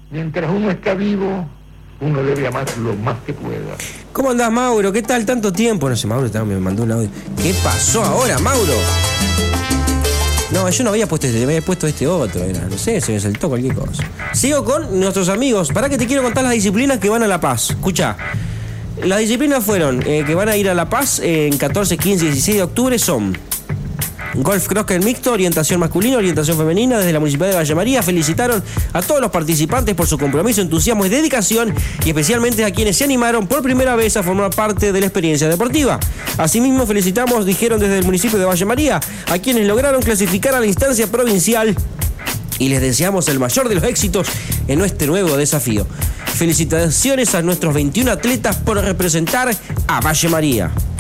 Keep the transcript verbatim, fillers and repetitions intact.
Mientras uno está vivo, uno debe amar lo más que pueda. ¿Cómo andás, Mauro? ¿Qué tal? Tanto tiempo. No sé, Mauro me mandó un audio. ¿Qué pasó ahora, Mauro? No, yo no había puesto este, me había puesto este otro, era, no sé, se me saltó cualquier cosa. Sigo con nuestros amigos. Pará que te quiero contar las disciplinas que van a La Paz. Escuchá. Las disciplinas fueron, eh, que van a ir a La Paz eh, en catorce, quince y dieciséis de octubre son golf cross mixto, orientación masculina, orientación femenina. Desde la Municipalidad de Valle María felicitaron a todos los participantes por su compromiso, entusiasmo y dedicación, y especialmente a quienes se animaron por primera vez a formar parte de la experiencia deportiva. Asimismo felicitamos, dijeron desde el municipio de Valle María, a quienes lograron clasificar a la instancia provincial, y les deseamos el mayor de los éxitos en este nuevo desafío. Felicitaciones a nuestros veintiún atletas por representar a Valle María.